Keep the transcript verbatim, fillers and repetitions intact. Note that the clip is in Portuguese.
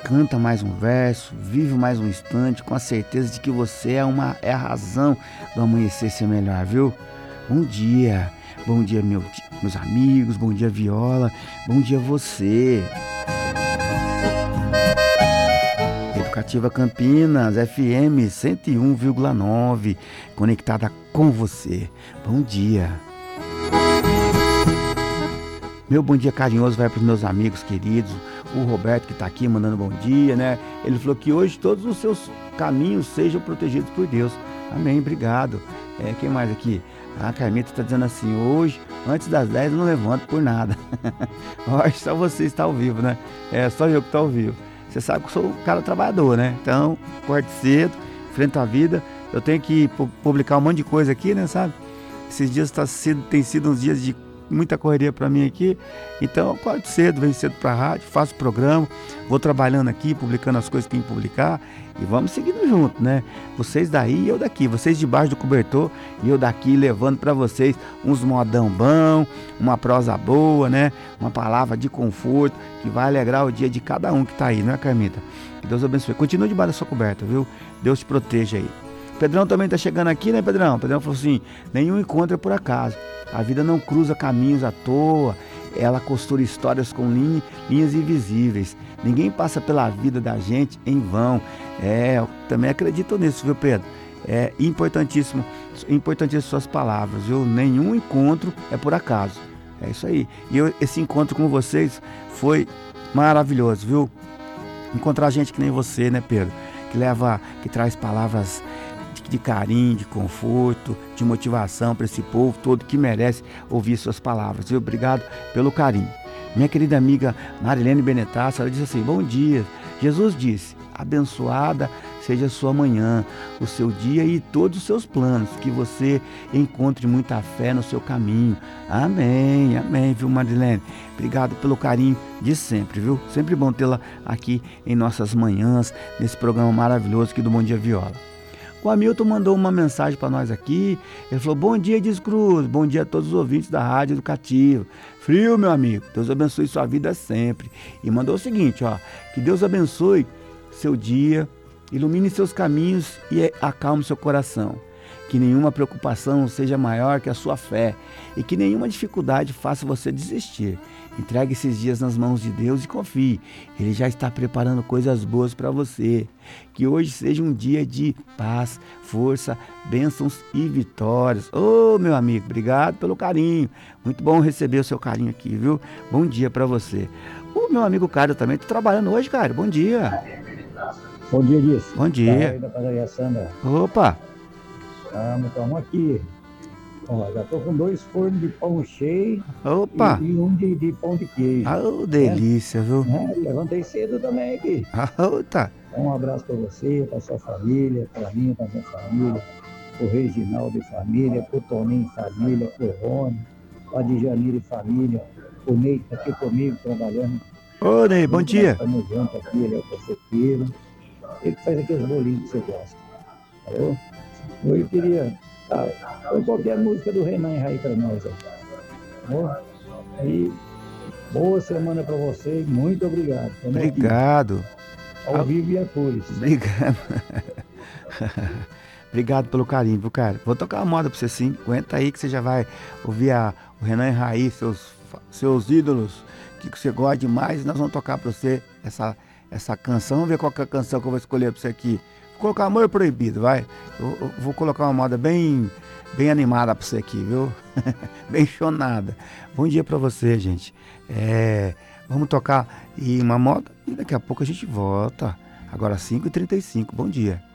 canta mais um verso, vive mais um instante com a certeza de que você é, uma, é a razão do amanhecer ser melhor, viu? Bom dia, bom dia meu, meus amigos, bom dia Viola, bom dia você. Educativa Campinas, F M cento e um vírgula nove, conectada com você. Bom dia. Meu bom dia carinhoso vai para os meus amigos queridos, o Roberto que está aqui mandando bom dia, né? Ele falou que hoje todos os seus caminhos sejam protegidos por Deus. Amém, obrigado. É, quem mais aqui? A Carmita está dizendo assim, hoje, antes das dez eu não levanto por nada. Hoje só você está ao vivo, né? É só eu que estou ao vivo. Você sabe que eu sou um cara trabalhador, né? Então, corte cedo, enfrento a vida. Eu tenho que publicar um monte de coisa aqui, né, sabe? Esses dias tá sido, tem sido uns dias de muita correria para mim aqui. Então, eu acordo cedo, venho cedo para a rádio, faço programa, vou trabalhando aqui, publicando as coisas que tem que publicar e vamos seguindo junto, né? Vocês daí e eu daqui, vocês debaixo do cobertor e eu daqui levando para vocês uns modão bom, uma prosa boa, né? Uma palavra de conforto que vai alegrar o dia de cada um que tá aí, não é, Carmita? Que Deus abençoe. Continua debaixo da sua coberta, viu? Deus te proteja aí. Pedrão também tá chegando aqui, né, Pedrão? Pedrão falou assim, nenhum encontro é por acaso. A vida não cruza caminhos à toa, ela costura histórias com linha, linhas invisíveis. Ninguém passa pela vida da gente em vão. É, eu também acredito nisso, viu, Pedro? É importantíssimo, importantíssimo suas palavras, viu? Nenhum encontro é por acaso. É isso aí. E eu, esse encontro com vocês foi maravilhoso, viu? Encontrar gente que nem você, né, Pedro? Que leva, que traz palavras de carinho, de conforto, de motivação para esse povo todo que merece ouvir suas palavras. Viu? Obrigado pelo carinho. Minha querida amiga Marilene Benetasso, ela disse assim, bom dia. Jesus disse, abençoada seja a sua manhã, o seu dia e todos os seus planos, que você encontre muita fé no seu caminho. Amém, amém, viu, Marilene? Obrigado pelo carinho de sempre, viu? Sempre bom tê-la aqui em nossas manhãs, nesse programa maravilhoso aqui do Bom Dia Viola. O Hamilton mandou uma mensagem para nós aqui. Ele falou, bom dia, Diz Cruz. Bom dia a todos os ouvintes da Rádio Educativa. Frio, meu amigo. Deus abençoe sua vida sempre. E mandou o seguinte, ó. Que Deus abençoe seu dia, ilumine seus caminhos e acalme seu coração. Que nenhuma preocupação seja maior que a sua fé. E que nenhuma dificuldade faça você desistir. Entregue esses dias nas mãos de Deus e confie. Ele já está preparando coisas boas para você. Que hoje seja um dia de paz, força, bênçãos e vitórias. Ô, oh, meu amigo, obrigado pelo carinho. Muito bom receber o seu carinho aqui, viu? Bom dia para você. O meu amigo Cário também está trabalhando hoje, Cário. Bom dia. Bom dia, Diz. Bom dia. Da padaria Sandra. Opa. Estamos aqui. Ó, já tô com dois fornos de pão cheio. Opa! E, e um de, de pão de queijo. Ah, oh, delícia, né? Viu? É, levantei cedo também aqui. Ah, oh, tá. Um abraço para você, para sua família, para mim, para minha família, para o Reginaldo e família, para o Toninho e família, para o Rony, para a Djanira e família, o Ney está aqui comigo trabalhando. Ô, Ney, bom dia. Estamos juntos aqui, ele é o confeiteiro. Ele que faz aqueles bolinhos que você gosta. Falou? Eu queria. Ah, qualquer música do Renan aí para nós. Ó. E boa semana para você. Muito obrigado. Estamos obrigado. Aqui, ao vivo e a cores. Obrigado. Obrigado pelo carinho, viu, cara? Vou tocar uma moda para você sim. Aguenta aí que você já vai ouvir a, o Renan Raí, seus, seus ídolos, que você gosta demais. E nós vamos tocar para você essa, essa canção. Vamos ver qual que é a canção que eu vou escolher para você aqui. Vou colocar Amor Proibido, vai. Eu, eu vou colocar uma moda bem, bem animada pra você aqui, viu? Bem chonada. Bom dia pra você, gente. É, vamos tocar e uma moda e daqui a pouco a gente volta. Agora cinco e trinta e cinco. Bom dia.